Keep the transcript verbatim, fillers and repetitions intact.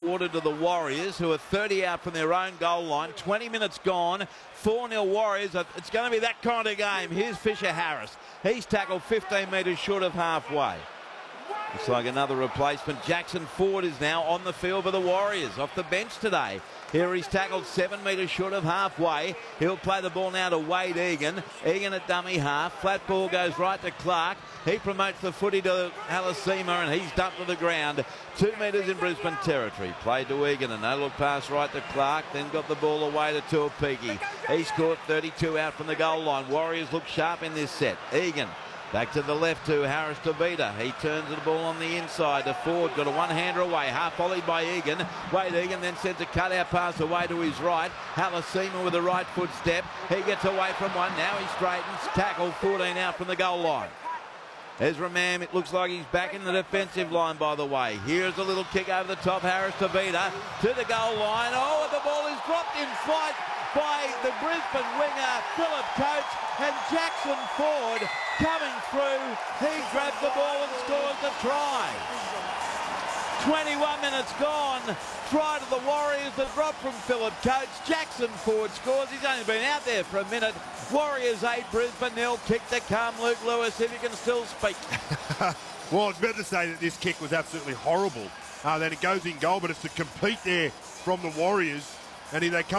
awarded to the Warriors, who are thirty out from their own goal line. twenty minutes gone. four nil Warriors. It's going to be that kind of game. Here's Fisher Harris. He's tackled fifteen metres short of halfway. Looks like another replacement. Jackson Ford is now on the field for the Warriors, off the bench today. Here he's tackled seven metres short of halfway. He'll play the ball now to Wade Egan. Egan at dummy half. Flat ball goes right to Clark. He promotes the footy to Halasima and he's dumped to the ground. Two metres in Brisbane territory. Played to Egan, and no look pass right to Clark. Then got the ball away to Tuapiki. He scored thirty-two out from the goal line. Warriors look sharp in this set. Egan back to the left to Harris Tavita. He turns the ball on the inside to Ford. Got a one-hander away. Half volleyed by Egan. Wade Egan then sends a cut-out pass away to his right. Halasima with a right foot step. He gets away from one. Now he straightens. Tackle fourteen out from the goal line. Ezra Mam, it looks like he's back in the defensive line, by the way. Here's a little kick over the top. Harris Tavita to the goal line. Oh, and the ball is dropped in flight by the Brisbane winger, Philip Coates, and Jackson Ford coming through. He grabs the ball and scores the try. twenty-one minutes gone. Try to the Warriors, the drop from Philip Coates. Jackson Ford scores. He's only been out there for a minute. Warriors eight, Brisbane nil. Kick to come. Luke Lewis, if you can still speak. Well, I was about to say that this kick was absolutely horrible. Uh, that it goes in goal, but it's a compete there from the Warriors. And if they come